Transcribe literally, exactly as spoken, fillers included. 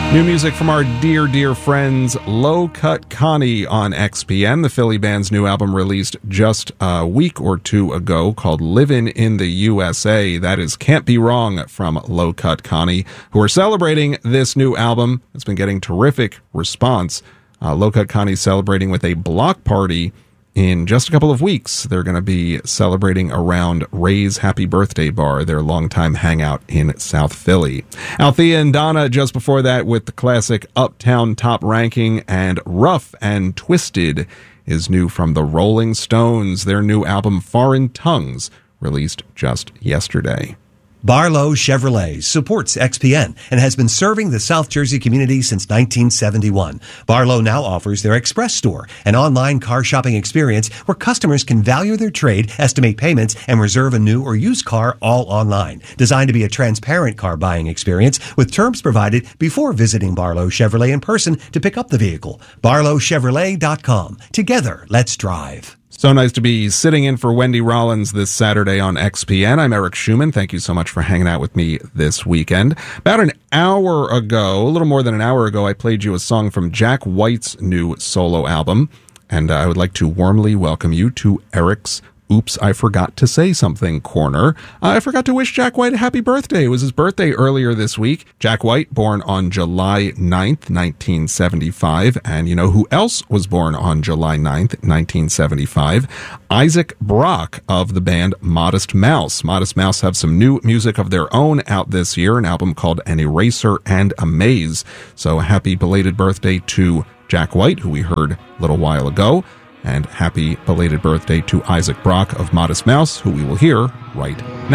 New music from our dear, dear friends Low Cut Connie on X P N. The Philly band's new album released just a week or two ago called Livin' in the U S A. That is Can't Be Wrong from Low Cut Connie, who are celebrating this new album. It's been getting terrific response. Uh, Low Cut Connie's celebrating with a block party in just a couple of weeks. They're going to be celebrating around Ray's Happy Birthday Bar, their longtime hangout in South Philly. Althea and Donna just before that with the classic Uptown Top Ranking, and Rough and Twisted is new from the Rolling Stones. Their new album Foreign Tongues released just yesterday. Barlow Chevrolet supports X P N and has been serving the South Jersey community since nineteen seventy-one. Barlow now offers their Express Store, an online car shopping experience where customers can value their trade, estimate payments, and reserve a new or used car all online. Designed to be a transparent car buying experience with terms provided before visiting Barlow Chevrolet in person to pick up the vehicle. barlow chevrolet dot com. Together, let's drive. So nice to be sitting in for Wendy Rollins this Saturday on X P N. I'm Eric Schumann. Thank you so much for hanging out with me this weekend. About an hour ago, a little more than an hour ago, I played you a song from Jack White's new solo album. And uh, I would like to warmly welcome you to Eric's Oops, I Forgot to Say Something corner. Uh, I forgot to wish Jack White a happy birthday. It was his birthday earlier this week. Jack White, born on July ninth, nineteen seventy-five. And you know who else was born on July ninth, nineteen seventy-five? Isaac Brock of the band Modest Mouse. Modest Mouse have some new music of their own out this year, an album called An Eraser and a Maze. So happy belated birthday to Jack White, who we heard a little while ago. And happy belated birthday to Isaac Brock of Modest Mouse, who we will hear right now.